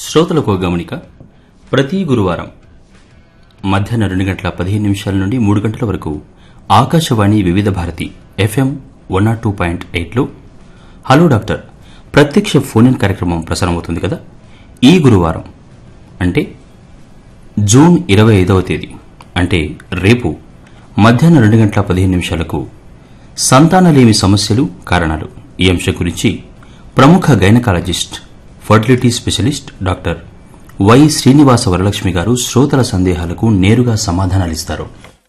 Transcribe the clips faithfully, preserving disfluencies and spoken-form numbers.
శ్రోతలకు గమనిక. ప్రతి గురువారం మధ్యాహ్నం రెండు గంటల పదిహేను నిమిషాల నుండి మూడు గంటల వరకు ఆకాశవాణి వివిధ Bharati FM one not two point ఎయిట్లో హలో డాక్టర్ ప్రత్యక్ష ఫోన్ ఇన్ కార్యక్రమం ప్రసారమవుతుంది కదా. ఈ గురువారం అంటే జూన్ ఇరవై ఐదవ తేదీ అంటే రేపు మధ్యాహ్నం రెండు గంటల పదిహేను నిమిషాలకు సంతానలేమి సమస్యలు కారణాలు ఈ అంశం గురించి ప్రముఖ gynaecologist fertility specialist doctor why Srinivasa Varalakshmi గారు శ్రోతల సందేహాలకు నేరుగా సమాధానాలిస్తారు.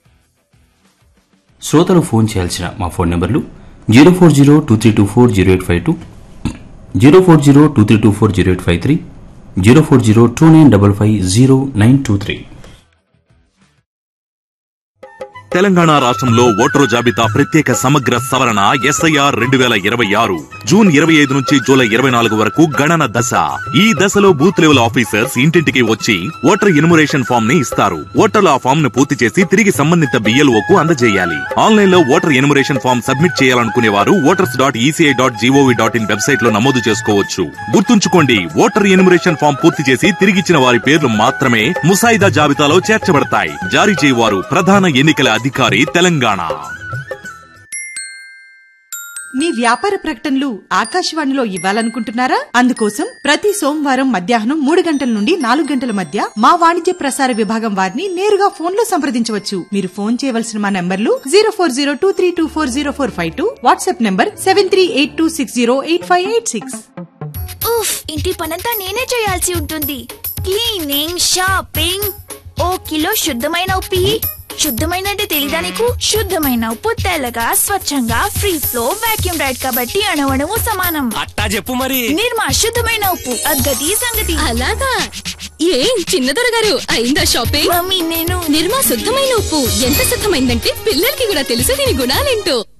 శ్రోతలు ఫోన్ చేయాల్సిన మా ఫోన్ నెంబర్లు zero four zero two three two four zero eight five two, zero four zero two three two four zero eight five three, zero four zero two nine double five zero nine two three. Telangana రాష్ట్రంలో voter జాబితా ప్రత్యేక సమగ్ర సవరణ SIR రెండు వేల ఇరవై ఆరు June ఇరవై ఐదు నుంచి జూలై ఇరవై నాలుగు వరకు గణన దశ. ఈ దశలో బూత్ లెవెల్ ఆఫీసర్స్ ఇంటింటికి వచ్చి ఓటర్ ఇన్యూమరేషన్ ఫామ్ ని ఇస్తారు. ఓటర్లు ఆ ఫామ్ ను పూర్తి చేసి తిరిగి సంబంధిత బిఎల్ఓ కు అందజేయాలి. ఆన్లైన్ లో ఓటర్ ఇన్యూమరేషన్ ఫామ్ సబ్మిట్ చేయాలనుకునే వారు voters dot ECI dot GOV dot in website లో నమోదు చేసుకోవచ్చు. గుర్తుంచుకోండి, ఓటర్ ఇన్యూమరేషన్ ఫామ్ పూర్తి చేసి తిరిగిచ్చిన వారి పేర్లు మాత్రమే ముసాయిదా జాబితాలో చేర్చబడతాయి. జారీ చేయవారు ప్రధాన ఎన్నికల అధికారి తెలంగాణ. మీ వ్యాపార ప్రకటనలు ఆకాశవాణిలో ఇవ్వాలనుకుంటున్నారా? అందుకోసం ప్రతి సోమవారం మధ్యాహ్నం మూడు గంటల నుండి నాలుగు గంటల మధ్య మా వాణిజ్య ప్రసార విభాగం వారిని నేరుగా ఫోన్ లో సంప్రదించవచ్చు. మీరు ఫోన్ చేయవలసిన మా నంబర్లు zero four zero two three two four zero four five two, WhatsApp number seven three eight two six zero eight five eight six. ఉఫ్, ఇంటి పనంతా నేనే చేయాల్సి ఉంటుంది. క్లీనింగ్, షాపింగ్, ఓ కిలో శుద్ధమైన ఉప్పు. శుద్ధమైన అంటే తెలీదా నీకు? శుద్ధమైన ఉప్పు తెల్లగా స్వచ్ఛంగా ఫ్రీ ఫ్లో వాక్యూమ్ రైడ్ కాబట్టి అణువణువు సమానం. అట్టా చెప్పు మరి. నిర్మా శుద్ధమైన ఉప్పు, అగ్గది సంగతి. అలాగా? ఏం చిన్నదొర గారు అయిందా షాపింగ్? మమ్మీ నేను నిర్మా శుద్ధమైన ఉప్పు ఎంత శుద్ధమైందంటే పిల్లలకి కూడా తెలుసు దీని గుణాలేంటో.